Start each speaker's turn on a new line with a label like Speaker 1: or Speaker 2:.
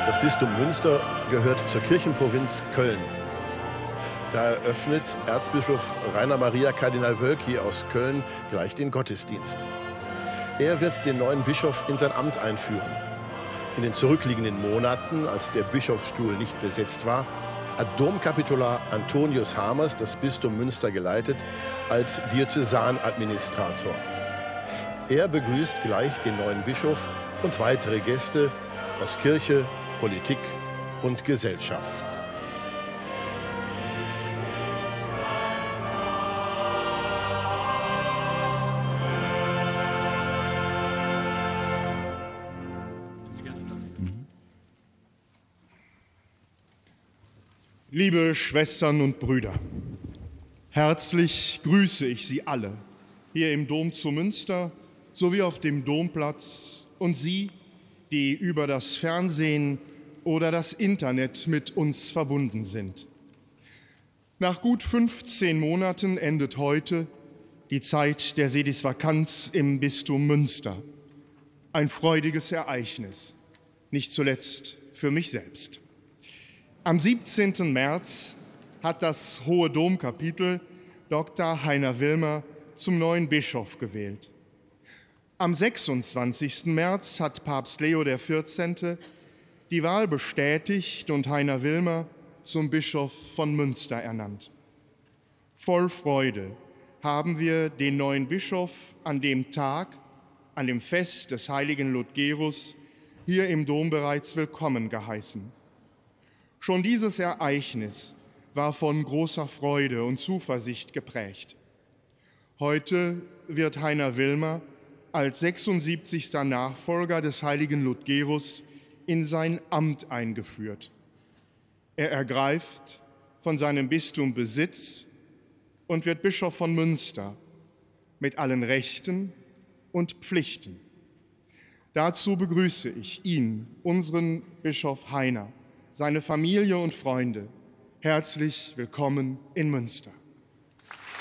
Speaker 1: Das Bistum Münster gehört zur Kirchenprovinz Köln. Da eröffnet Erzbischof Rainer Maria Kardinal Wölki aus Köln gleich den Gottesdienst. Er wird den neuen Bischof in sein Amt einführen. In den zurückliegenden Monaten, als der Bischofsstuhl nicht besetzt war, hat Domkapitular Antonius Hamers das Bistum Münster geleitet als Diözesanadministrator. Er begrüßt gleich den neuen Bischof und weitere Gäste aus Kirche, Politik und Gesellschaft.
Speaker 2: Liebe Schwestern und Brüder, herzlich grüße ich Sie alle hier im Dom zu Münster sowie auf dem Domplatz und Sie, die über das Fernsehen oder das Internet mit uns verbunden sind. Nach gut 15 Monaten endet heute die Zeit der Sedisvakanz im Bistum Münster. Ein freudiges Ereignis, nicht zuletzt für mich selbst. Am 17. März hat das Hohe Domkapitel Dr. Heiner Wilmer zum neuen Bischof gewählt. Am 26. März hat Papst Leo XIV. Die Wahl bestätigt und Heiner Wilmer zum Bischof von Münster ernannt. Voll Freude haben wir den neuen Bischof an dem Tag, an dem Fest des heiligen Ludgerus, hier im Dom bereits willkommen geheißen. Schon dieses Ereignis war von großer Freude und Zuversicht geprägt. Heute wird Heiner Wilmer als 76. Nachfolger des heiligen Ludgerus in sein Amt eingeführt. Er ergreift von seinem Bistum Besitz und wird Bischof von Münster mit allen Rechten und Pflichten. Dazu begrüße ich ihn, unseren Bischof Heiner, seine Familie und Freunde. Herzlich willkommen in Münster.